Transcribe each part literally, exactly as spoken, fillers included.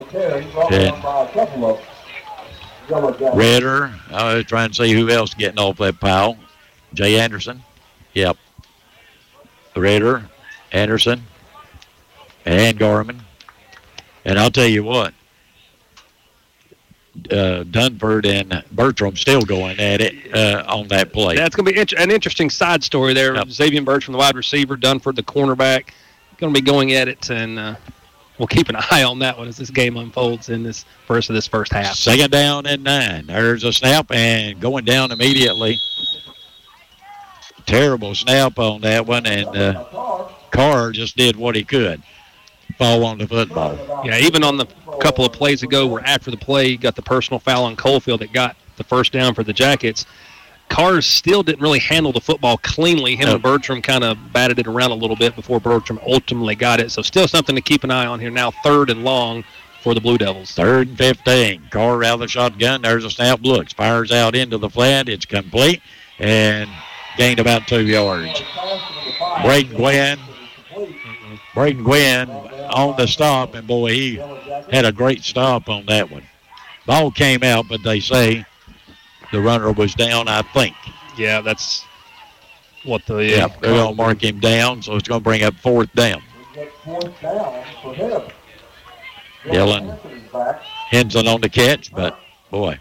And Ritter, I was trying to see who else getting off that pile. Jay Anderson. Yep. Ritter, Anderson, and Garmin. And I'll tell you what, uh, Dunford and Bertram still going at it uh, on that play. That's going to be int- an interesting side story there. Yep. Xavier Bertram, the wide receiver, Dunford, the cornerback, going to be going at it, and uh, we'll keep an eye on that one as this game unfolds in this first of this first half. Second down and nine. There's a snap, and going down immediately. Terrible snap on that one, and uh, Carr just did what he could. Fall on the football. Yeah, even on the couple of plays ago where after the play got the personal foul on Coalfield that got the first down for the Jackets, Carr still didn't really handle the football cleanly. Him nope. and Bertram kind of batted it around a little bit before Bertram ultimately got it. So still something to keep an eye on here now, third and long for the Blue Devils. Third and fifteen. Carr out of the shotgun. There's a snap. Looks. Fires out into the flat. It's complete. And gained about two yards. Braden Gwynn. Braden Gwynn on the stop, and boy, he had a great stop on that one. Ball came out, but they say the runner was down, I think. Yeah, that's what the... Yeah, uh, they're going to mark him down, so it's going to bring up fourth down. Dylan Henson on the catch, but, boy,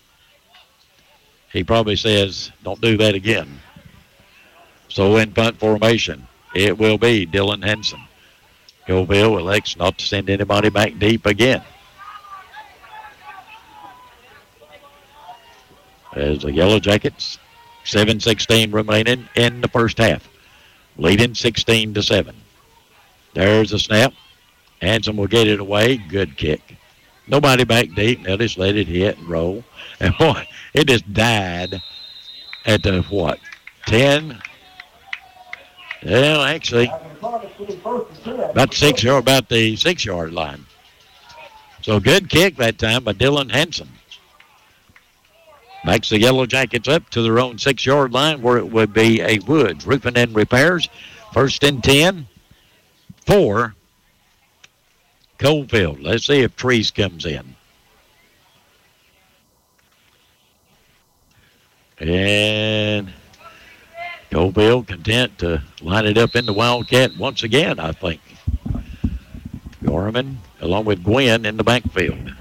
he probably says, don't do that again. So in punt formation, it will be Dylan Henson. Coalfield elects not to send anybody back deep again. As the Yellow Jackets, seven sixteen remaining in the first half, leading sixteen to seven. There's a snap. Hanson will get it away. Good kick. Nobody back deep. Now just let it hit and roll. And boy, it just died at the, what, ten? Well, actually, about six yard, about the six-yard line. So good kick that time by Dylan Henson. Backs the Yellow Jackets up to their own six-yard line where it would be a Woods Roofing and Repairs. First and ten for Coalfield. Let's see if Treese comes in. And Coalfield content to line it up in the Wildcat once again, I think. Gorman along with Gwynn in the backfield.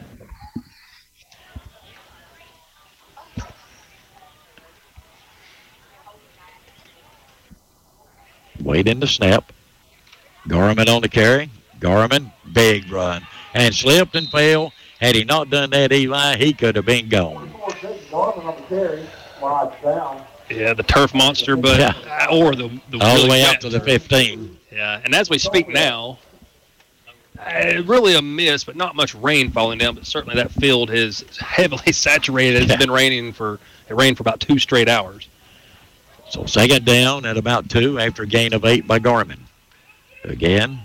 Waiting the snap. Garman on the carry. Garman, big run. And slipped and fell. Had he not done that, Eli, he could have been gone. Garman on the carry. Down. Yeah, the turf monster, but yeah. or the, the all really the way out to the fifteen. Yeah, and as we speak now, uh, really a miss, but not much rain falling down. But certainly that field is heavily saturated. It's yeah. been raining for it rained for about two straight hours. So second down at about two after a gain of eight by Garman. Again,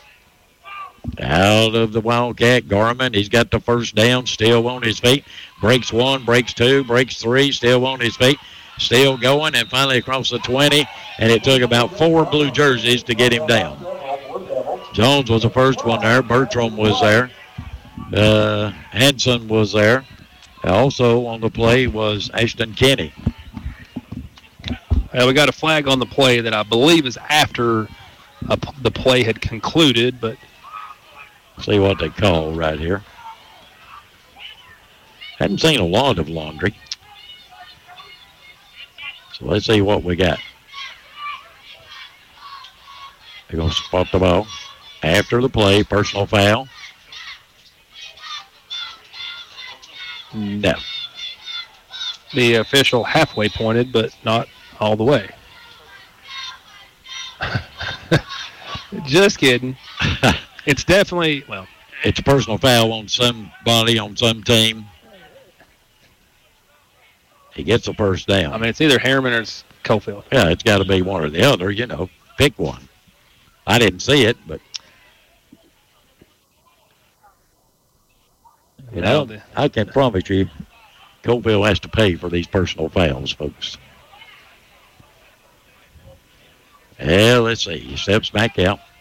out of the Wildcat, Garman. He's got the first down, still on his feet. Breaks one, breaks two, breaks three, still on his feet. Still going, and finally across the twenty, and it took about four blue jerseys to get him down. Jones was the first one there. Bertram was there. Uh, Hanson was there. Also on the play was Ashton Kenny. Well, we got a flag on the play that I believe is after a, the play had concluded, but see what they call right here. Hadn't seen a lot of Laundry. So let's see what we got. They're going to spot the ball. After the play, personal foul. No. The official halfway pointed, but not all the way. Just kidding. It's definitely, well. It's a personal foul on somebody on some team. He gets the first down. I mean, it's either Harriman or it's Coalfield. Yeah, it's got to be one or the other, you know. Pick one. I didn't see it, but, you know, I can promise you Coalfield has to pay for these personal fouls, folks. Yeah, let's see. He steps back out.